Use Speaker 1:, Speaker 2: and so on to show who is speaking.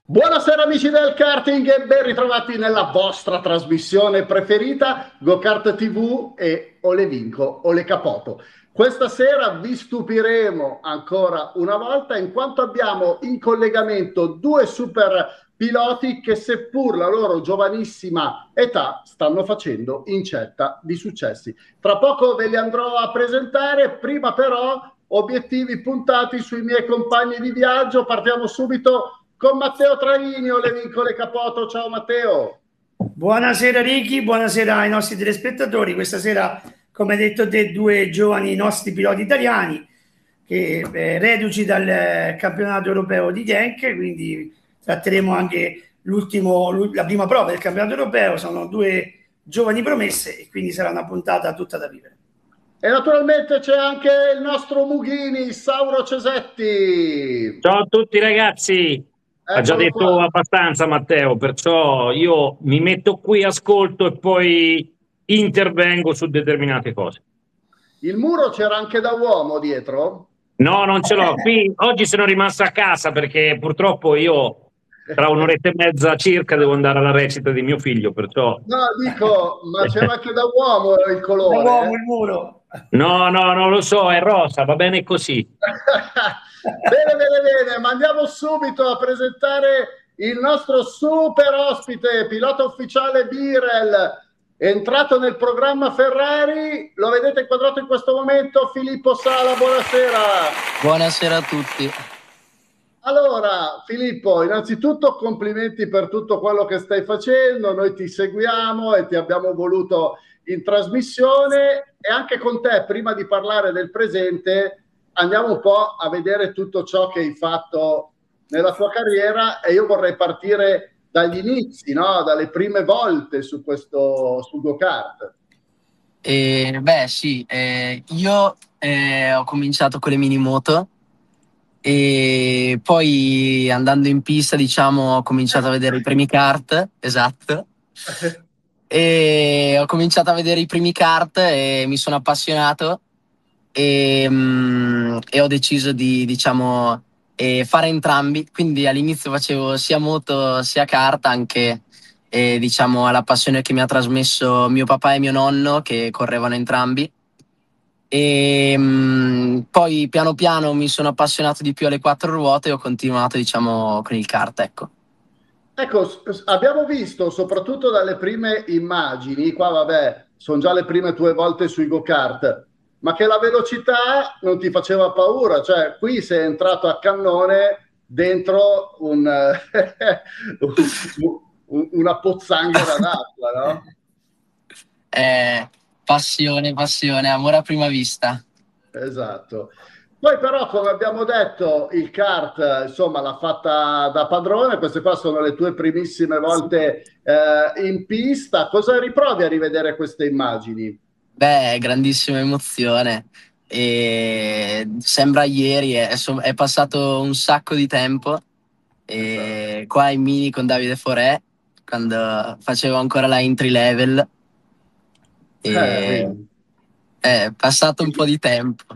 Speaker 1: Buonasera amici del karting e ben ritrovati nella vostra trasmissione preferita Go Kart TV e o le vinco o le capoto. Questa sera vi stupiremo ancora una volta in quanto abbiamo in collegamento due super piloti che seppur la loro giovanissima età stanno facendo incetta di successi. Tra poco ve li andrò a presentare, prima però obiettivi puntati sui miei compagni di viaggio. Partiamo subito con Matteo Traini, le vincole Capoto. Ciao Matteo.
Speaker 2: Buonasera Ricky, buonasera ai nostri telespettatori. Questa sera, come hai detto te, due giovani nostri piloti italiani che reduci dal campionato europeo di Genk, quindi tratteremo anche la prima prova del campionato europeo. Sono due giovani promesse e quindi sarà una puntata tutta da vivere.
Speaker 1: E naturalmente c'è anche il nostro Mughini, Sauro Cesetti.
Speaker 3: Ciao a tutti ragazzi, ha già
Speaker 1: Eccolo
Speaker 3: detto
Speaker 1: qua.
Speaker 3: abbastanza Matteo, perciò io mi metto qui, ascolto e poi intervengo su determinate cose.
Speaker 1: Il muro c'era anche da uomo dietro?
Speaker 3: No, non ce l'ho. Qui oggi sono rimasto a casa perché purtroppo io tra un'oretta e mezza circa devo andare alla recita di mio figlio, perciò...
Speaker 1: No, dico, ma c'era anche da uomo il
Speaker 2: Da
Speaker 1: colore?
Speaker 2: uomo il muro.
Speaker 3: No, non lo so, è rosa, va bene così.
Speaker 1: Bene, bene, bene, ma andiamo subito a presentare il nostro super ospite, pilota ufficiale Birel, entrato nel programma Ferrari. Lo vedete inquadrato in questo momento, Filippo Sala. Buonasera.
Speaker 4: Buonasera a tutti.
Speaker 1: Allora, Filippo, innanzitutto complimenti per tutto quello che stai facendo. Noi ti seguiamo e ti abbiamo voluto in trasmissione, e anche con te, prima di parlare del presente, andiamo un po' a vedere tutto ciò che hai fatto nella tua carriera, e io vorrei partire dagli inizi, no? Dalle prime volte su sul go-kart.
Speaker 4: Sì, io ho cominciato con le mini moto e poi andando in pista, diciamo, ho cominciato a vedere i primi kart, esatto. E ho cominciato a vedere i primi kart e mi sono appassionato e ho deciso di, diciamo, fare entrambi. Quindi all'inizio facevo sia moto sia kart, anche diciamo alla passione che mi ha trasmesso mio papà e mio nonno, che correvano entrambi. Poi piano piano mi sono appassionato di più alle quattro ruote e ho continuato, diciamo, con il kart, ecco.
Speaker 1: Ecco, abbiamo visto soprattutto dalle prime immagini, qua vabbè, sono già le prime tue volte sui go-kart, ma che la velocità non ti faceva paura, cioè qui sei entrato a cannone dentro una pozzanghera d'acqua, no?
Speaker 4: Passione, amore a prima vista.
Speaker 1: Esatto. Poi però, come abbiamo detto, il kart, insomma, l'ha fatta da padrone. Queste qua sono le tue primissime volte in pista. Cosa riprovi a rivedere queste immagini?
Speaker 4: Beh, grandissima emozione. E sembra ieri, è passato un sacco di tempo. E qua in mini con Davide Forè, quando facevo ancora la entry level. E
Speaker 1: Vedi.
Speaker 4: è passato un po' di tempo.